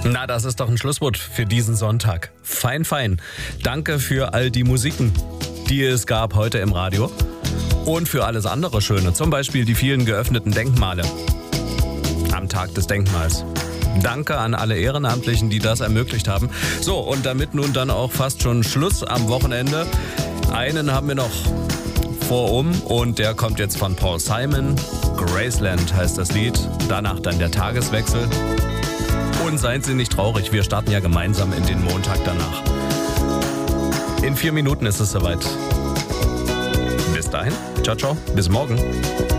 Na, das ist doch ein Schlusswort für diesen Sonntag. Fein, fein. Danke für all die Musiken, die es gab heute im Radio. Und für alles andere Schöne, zum Beispiel die vielen geöffneten Denkmale am Tag des Denkmals. Danke an alle Ehrenamtlichen, die das ermöglicht haben. So, und damit nun dann auch fast schon Schluss am Wochenende, einen haben wir noch und der kommt jetzt von Paul Simon. Graceland heißt das Lied. Danach dann der Tageswechsel. Und seien Sie nicht traurig, wir starten ja gemeinsam in den Montag danach. In 4 Minuten ist es soweit. Bis dahin, ciao, ciao, bis morgen.